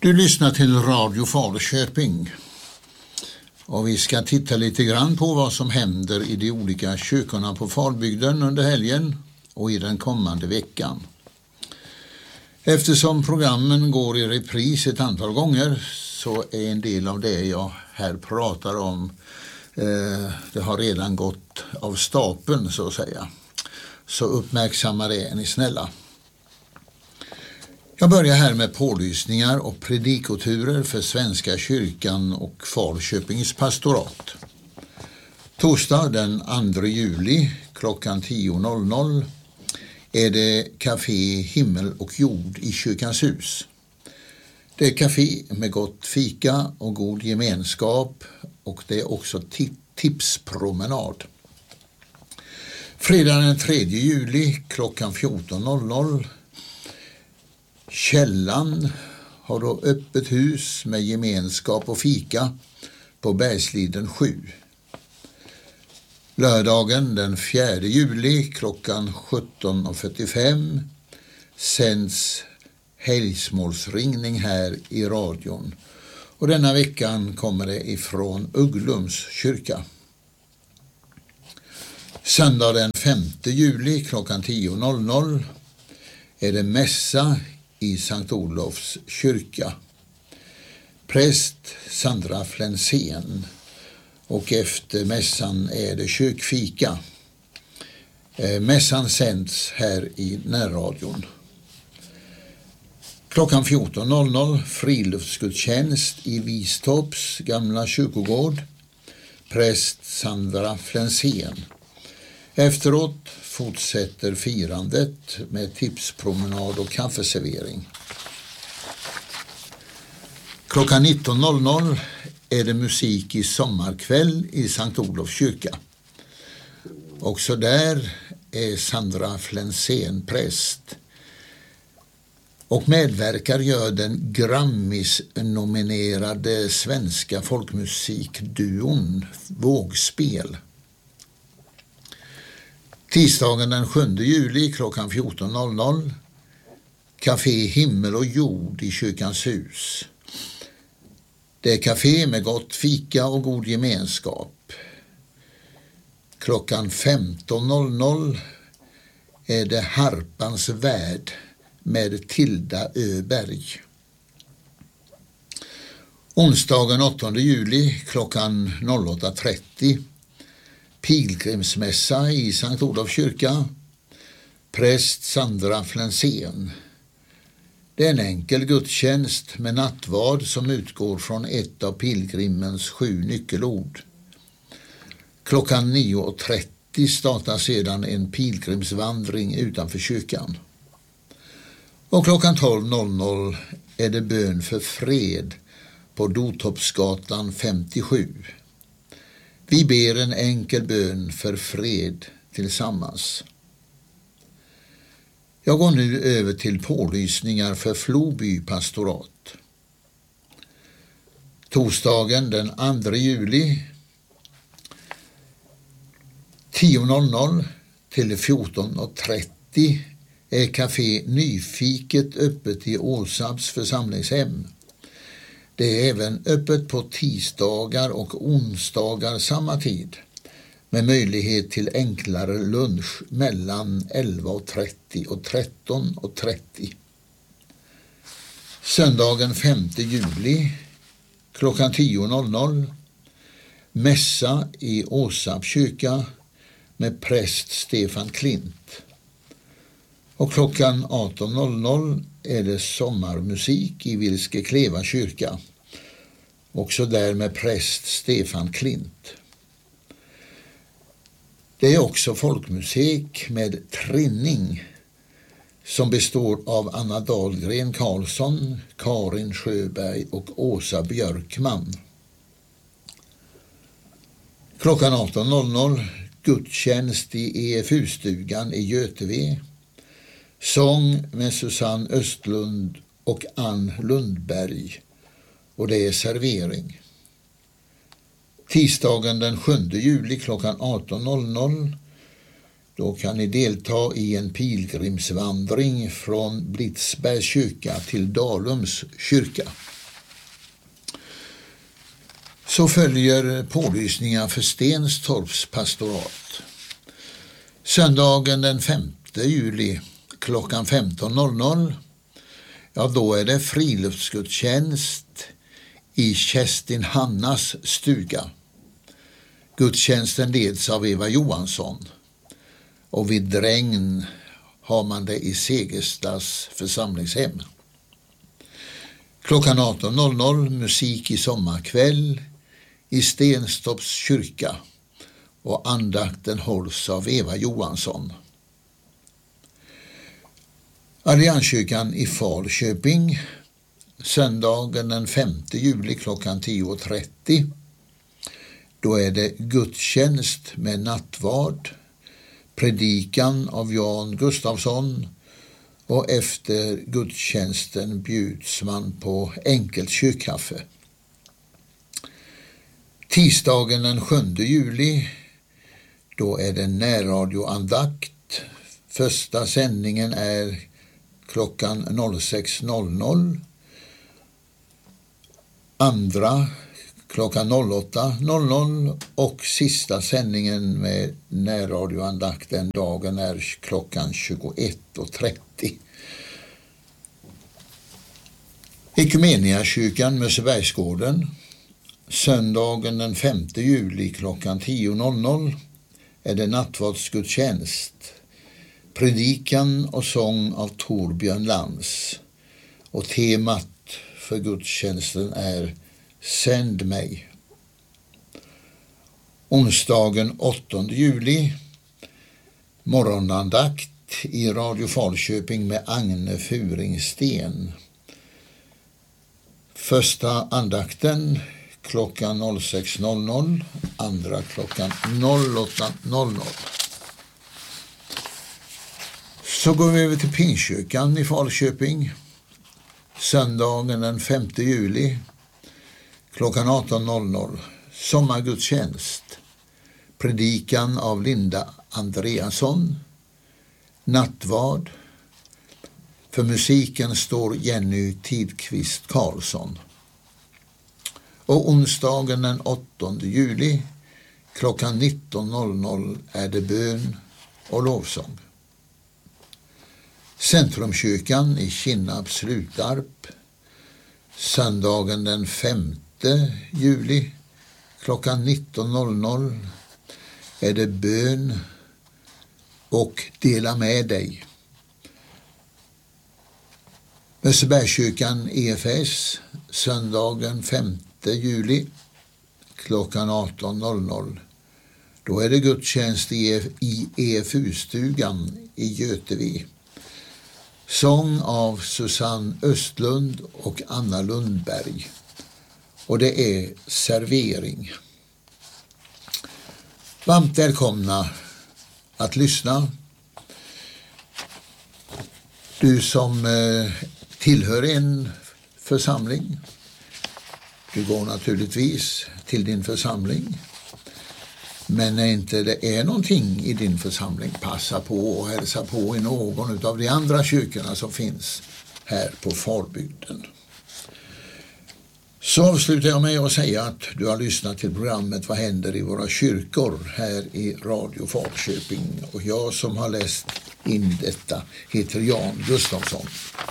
Du lyssnar till Radio Falköping och vi ska titta lite grann på vad som händer i de olika kyrkorna på Falbygden under helgen och i den kommande veckan. Eftersom programmen går i repris ett antal gånger så är en del av det jag här pratar om det har redan gått av stapeln så att säga. Så uppmärksamma det, är ni snälla. Jag börjar här med pålysningar och predikoturer för Svenska kyrkan och Falköpings pastorat. Torsdag den 2 juli klockan 10.00 är det Café Himmel och jord i Kyrkans hus. Det är café med gott fika och god gemenskap och det är också tipspromenad. Fredag den 3 juli klockan 14.00 Källan har då öppet hus med gemenskap och fika på Bergsliden 7. Lördagen den 4 juli klockan 17.45 sänds helgsmålsringning här i radion. Och denna veckan kommer det ifrån Ugglums kyrka. Söndag den 5 juli klockan 10.00 är det mässa i Sankt Olofs kyrka. Präst Sandra Flensén och efter mässan är det kyrkfika. Mässan sänds här i närradion. Klockan 14.00 friluftsgudstjänst i Vistorps gamla kyrkogård. Präst Sandra Flensén. Efteråt fortsätter firandet med tipspromenad och kaffeservering. Klockan 19.00 är det musik i sommarkväll i Sankt Olofs kyrka. Också där är Sandra Flensén präst. Och medverkar gör den Grammis-nominerade svenska folkmusikduon Vågspel. Tisdagen den 7 juli klockan 14.00 Café Himmel och jord i Kyrkans hus. Det är café med gott fika och god gemenskap. Klockan 15.00 är det Harpans värld med Tilda Öberg. Onsdagen 8 juli klockan 08.30 pilgrimsmässa i Sankt Olofs kyrka. Präst Sandra Flensén. Det är en enkel gudstjänst med nattvard som utgår från ett av pilgrimens 7 nyckelord. Klockan 9.30 startar sedan en pilgrimsvandring utanför kyrkan. Och klockan 12.00 är det bön för fred på Dotorpsgatan 57. Vi ber en enkel bön för fred tillsammans. Jag går nu över till pålysningar för Floby pastorat. Torsdagen den 2 juli 10.00 till 14.30 är Café Nyfiket öppet i Åsarps församlingshem. Det är även öppet på tisdagar och onsdagar samma tid med möjlighet till enklare lunch mellan 11.30 och 13.30. Söndagen 5 juli klockan 10.00 mässa i Åsarps kyrka med präst Stefan Klint. Och klockan 18.00 är det sommarmusik i Vilskekleva kyrka. Också där med präst Stefan Klint. Det är också folkmusik med trinning som består av Anna Dahlgren Karlsson, Karin Sjöberg och Åsa Björkman. Klockan 18.00 gudstjänst i EFU-stugan i Göteve. Sång med Susanne Östlund och Ann Lundberg och det är servering. Tisdagen den 7 juli klockan 18.00 då kan ni delta i en pilgrimsvandring från Blitzbergs kyrka till Dalums kyrka. Så följer pålysningar för Stenstorps pastorat. Söndagen den 5 juli klockan 15.00, ja då är det friluftsgudstjänst i Kerstin Hannas stuga. Gudstjänsten leds av Eva Johansson och vid Drängn har man det i Segerstas församlingshem. Klockan 18.00 musik i sommarkväll i Stenstorps kyrka och andakten hålls av Eva Johansson. Allianskyrkan i Falköping, söndagen den 5 juli klockan 10.30. Då är det gudstjänst med nattvard, predikan av Jan Gustafsson och efter gudstjänsten bjuds man på enkelt kyrkkaffe. Tisdagen den 7 juli, då är det närradioandakt. Första sändningen är klockan 06.00. Andra klockan 08.00 och sista sändningen med närradioandakt den dagen är klockan 21.30. Ekumeniakyrkan Mössebergsgården, söndagen den 5 juli klockan 10.00 är det nattvardsgudstjänst, predikan och sång av Torbjörn Lans och temat för gudstjänsten är Sänd mig. Onsdagen 8 juli morgonandakt i Radio Falköping med Agne Furingsten. Första andakten klockan 06.00, andra klockan 08.00. Så går vi över till Pingstkyrkan i Falköping. Söndagen den 5 juli klockan 18.00. Sommargudstjänst. Predikan av Linda Andreasson. Nattvard. För musiken står Jenny Tidqvist Karlsson. Och onsdagen den 8 juli klockan 19.00 är det bön och lovsång. Centrumkyrkan i Kinnarp Slutarp. Söndagen den 5 juli klockan 19.00 är det bön och dela med dig. Mössebergskyrkan EFS, söndagen 5 juli klockan 18.00. Då är det gudstjänst i EFU-stugan i Göteborg. Sång av Susanne Östlund och Anna Lundberg. Och det är servering. Varmt välkomna att lyssna. Du som tillhör en församling, du går naturligtvis till din församling. Men när inte det är någonting i din församling, passa på och hälsa på i någon av de andra kyrkorna som finns här på Falbygden. Så avslutar jag med att säga att du har lyssnat till programmet Vad händer i våra kyrkor här i Radio Falköping. Och jag som har läst in detta heter Jan Gustafsson.